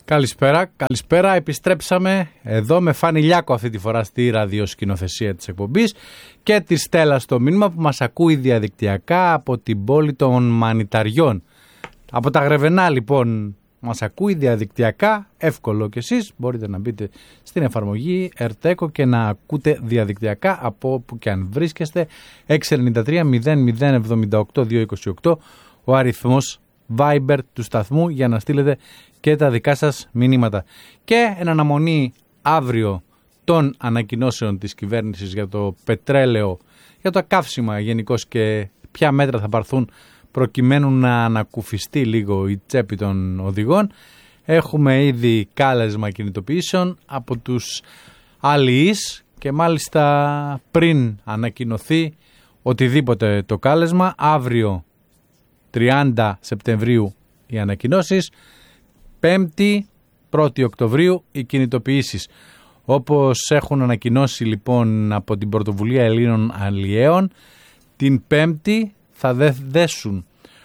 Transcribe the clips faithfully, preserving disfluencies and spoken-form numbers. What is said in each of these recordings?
Καλησπέρα, καλησπέρα. Επιστρέψαμε εδώ με Φάνη Λιάκο αυτή τη φορά στη ραδιοσκηνοθεσία της εκπομπής και τη Στέλλα στο μήνυμα που μας ακούει διαδικτυακά από την πόλη των Μανιταριών. Από τα Γρεβενά λοιπόν μας ακούει διαδικτυακά, εύκολο και εσείς μπορείτε να μπείτε στην εφαρμογή Ερτέκο και να ακούτε διαδικτυακά από όπου και αν βρίσκεστε. Έξι εννιά τρία μηδέν μηδέν εβδομήντα οκτώ διακόσια είκοσι οκτώ ο αριθμός Viber του σταθμού για να στείλετε και τα δικά σας μηνύματα. Και εν αναμονή αύριο των ανακοινώσεων της κυβέρνησης για το πετρέλαιο, για τα καύσιμα γενικώς και ποια μέτρα θα πάρθουν προκειμένου να ανακουφιστεί λίγο η τσέπη των οδηγών, έχουμε ήδη κάλεσμα κινητοποιήσεων από τους αλληλείς και μάλιστα πριν ανακοινωθεί οτιδήποτε το κάλεσμα, αύριο τριάντα Σεπτεμβρίου οι ανακοινώσεις, Πέμπτη πρώτη Οκτωβρίου οι κινητοποιήσεις. Όπως έχουν ανακοινώσει λοιπόν από την Πρωτοβουλία Ελλήνων Αλλιέων, την Πέμπτη θα δέσουν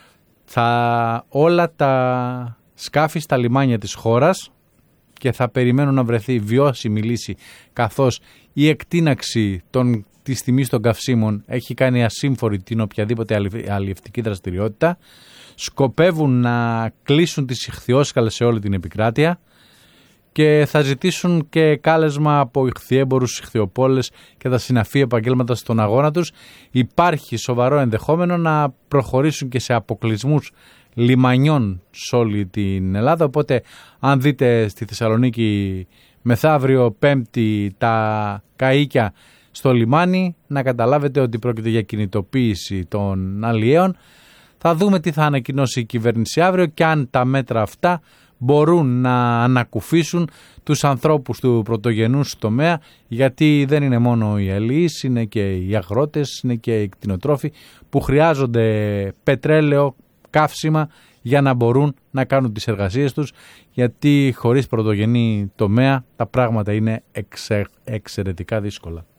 θα όλα τα σκάφη στα λιμάνια της χώρας και θα περιμένουν να βρεθεί βιώσιμη λύση, καθώς η εκτείναξη των, της τιμής των καυσίμων έχει κάνει ασύμφορη την οποιαδήποτε αλλιευτική δραστηριότητα. Σκοπεύουν να κλείσουν τις ιχθυόσκαλες σε όλη την επικράτεια και θα ζητήσουν και κάλεσμα από ιχθυέμπορους, ιχθυοπόλες και τα συναφή επαγγέλματα στον αγώνα τους. Υπάρχει σοβαρό ενδεχόμενο να προχωρήσουν και σε αποκλεισμούς λιμανιών σε όλη την Ελλάδα. Οπότε αν δείτε στη Θεσσαλονίκη μεθαύριο Πέμπτη τα καΐκια στο λιμάνι, να καταλάβετε ότι πρόκειται για κινητοποίηση των αλλιέων. Θα δούμε τι θα ανακοινώσει η κυβέρνηση αύριο και αν τα μέτρα αυτά μπορούν να ανακουφίσουν τους ανθρώπους του πρωτογενούς τομέα, γιατί δεν είναι μόνο οι αλληλείς, είναι και οι αγρότες, είναι και οι κτηνοτρόφοι που χρειάζονται πετρέλαιο, καύσιμα για να μπορούν να κάνουν τις εργασίες τους, γιατί χωρίς πρωτογενή τομέα τα πράγματα είναι εξε, εξαιρετικά δύσκολα.